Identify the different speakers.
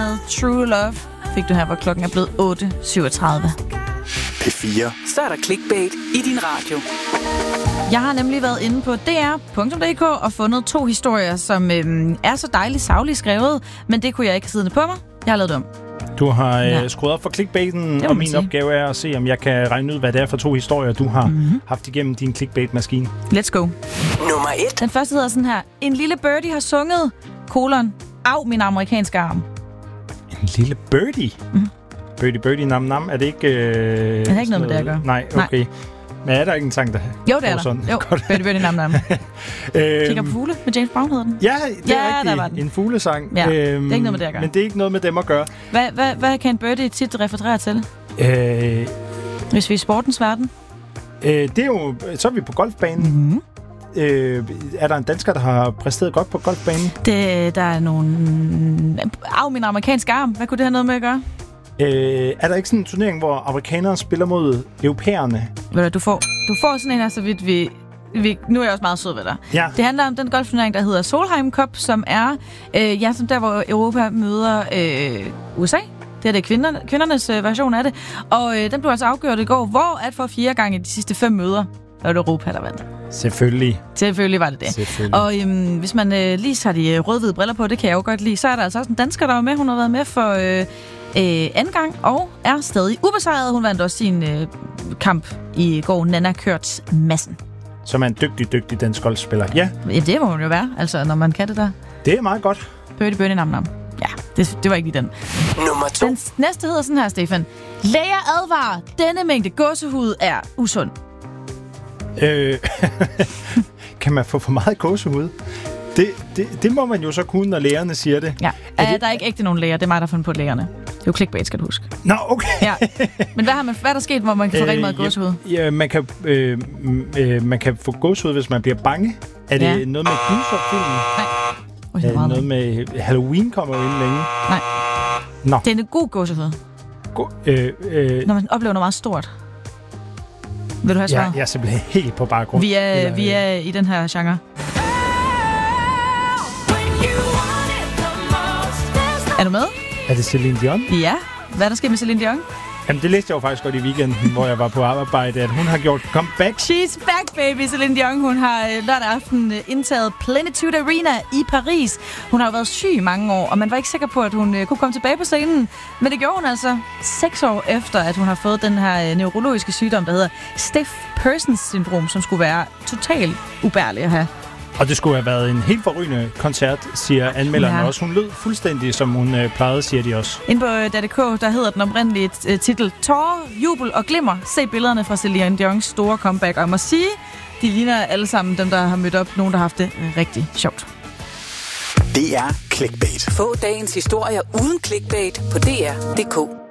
Speaker 1: med True Love fik du her, hvor klokken er blevet 8.37.
Speaker 2: P4.
Speaker 3: Så er der clickbait i din radio.
Speaker 1: Jeg har nemlig været inde på dr.dk og fundet 2 historier, som er så dejligt sagligt skrevet, men det kunne jeg ikke siddende på mig. Jeg har lavet det om.
Speaker 4: Du har skruet op for clickbaiten, og min opgave er at se, om jeg kan regne ud, hvad det er for 2 historier, du har haft igennem din clickbait-maskine.
Speaker 1: Let's go.
Speaker 3: Nummer 1.
Speaker 1: Den første hedder sådan her. En lille birdie har sunget, af min amerikanske arm.
Speaker 4: En lille birdie? Birdie, nam nam. Er det ikke...
Speaker 1: det har ikke noget med det at gøre.
Speaker 4: Nej, okay. Nej. Men er der ikke en sang, der...
Speaker 1: Jo, det er der. Sådan? Jo, birdie, nam nam. Kigger på fugle med James Brown hedder den.
Speaker 4: Ja, det er rigtigt. En fuglesang.
Speaker 1: Ja, det er ikke noget med det at gøre.
Speaker 4: Men det er ikke noget med dem at gøre.
Speaker 1: Hvad kan en birdie tit referere til? Hvis vi er i sportens verden?
Speaker 4: Det er jo... Så er vi på golfbanen. Er der en dansker, der har præsteret godt på golfbanen?
Speaker 1: Der er nogle... min amerikanske arm. Hvad kunne det have noget med at gøre?
Speaker 4: Er der ikke sådan en turnering, hvor amerikanere spiller mod europæerne?
Speaker 1: Du får sådan en her, så vidt vi nu er jeg også meget sød ved dig.
Speaker 4: Ja.
Speaker 1: Det handler om den golfturnering, der hedder Solheim Cup, som er som der, hvor Europa møder USA. Det er kvindernes version af det. Og den blev altså afgjort i går, hvor at for 4. gang i de sidste 5 møder, der var det Europa, der vandt. Selvfølgelig var det det. Og hvis man lige har de rød-hvide briller på, det kan jeg jo godt lide, så er der altså også en dansker, der var med. Hun har været med for anden gang, og er stadig ubesejret. Hun vandt også sin kamp i går, Nanna Kørts Madsen.
Speaker 4: Som er en dygtig dansk golfspiller. Ja,
Speaker 1: det må hun jo være, altså, når man kan det der.
Speaker 4: Det er meget godt.
Speaker 1: Birdie, nam nam. Ja, det var ikke lige den.
Speaker 3: Nummer 2.
Speaker 1: Den næste hedder sådan her, Stefan. Læger advarer, denne mængde gåsehud er usund.
Speaker 4: Kan man få for meget gåsehud? Det må man jo så kunne, når lægerne siger det.
Speaker 1: Ja, der er ikke ægte nogen læger. Det er mig, der har fundet på lægerne. Det er jo clickbait, skal du huske.
Speaker 4: Nå, okay.
Speaker 1: Ja. Men hvad er der sket, hvor man kan få rigtig meget gåsehud?
Speaker 4: Ja, man kan få gåsehud, hvis man bliver bange. Er det noget med gyserfilmen?
Speaker 1: Nej.
Speaker 4: Er det noget med Halloween kommer jo ind længe?
Speaker 1: Nej.
Speaker 4: Nå.
Speaker 1: Det er en god gåsehud. Når man oplever noget meget stort. Vil du have svaret?
Speaker 4: Jeg er simpelthen helt på bare grund.
Speaker 1: Vi er i den her genre. Er du med?
Speaker 4: Er det Celine Dion?
Speaker 1: Ja. Hvad er der sket med Celine Dion?
Speaker 4: Jamen, det læste jeg jo faktisk godt i weekenden, hvor jeg var på arbejde, at hun har gjort comeback.
Speaker 1: She's back, baby. Celine Dion, hun har lørdag aften indtaget Plenitude Arena i Paris. Hun har jo været syg i mange år, og man var ikke sikker på, at hun kunne komme tilbage på scenen. Men det gjorde hun altså 6 år efter, at hun har fået den her neurologiske sygdom, der hedder Stiff Persons syndrom, som skulle være totalt ubærlig at have.
Speaker 4: Og det skulle have været en helt forrygende koncert, siger anmelderne også. Hun lød fuldstændig, som hun plejede, siger de også.
Speaker 1: Inde på DK, der hedder den oprindelige titel Tårer, jubel og glimmer. Se billederne fra Celine Dion's store comeback. Og jeg må sige, de ligner alle sammen dem, der har mødt op. Nogen, der har haft det rigtig sjovt.
Speaker 2: Det er clickbait.
Speaker 3: Få dagens historier uden clickbait på dr.dk.